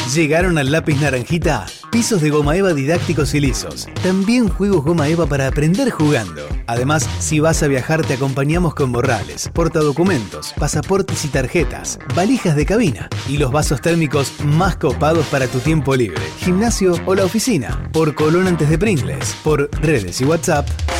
Llegaron al lápiz naranjita pisos de goma eva didácticos y lisos. También juegos goma eva para aprender jugando. Además, si vas a viajar te acompañamos con morrales, portadocumentos, pasaportes y tarjetas, valijas de cabina y los vasos térmicos más copados para tu tiempo libre, gimnasio o la oficina. Por Colón antes de Pringles, por redes y WhatsApp